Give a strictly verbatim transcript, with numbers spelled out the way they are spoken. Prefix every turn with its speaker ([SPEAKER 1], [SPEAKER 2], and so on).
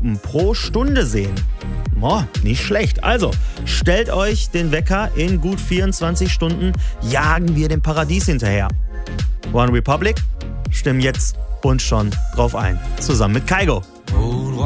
[SPEAKER 1] Minuten pro Stunde sehen. Oh, nicht schlecht. Also, stellt euch den Wecker, in gut vierundzwanzig Stunden jagen wir dem Paradies hinterher. One Republic, stimm jetzt und schon drauf ein. Zusammen mit Kaigo.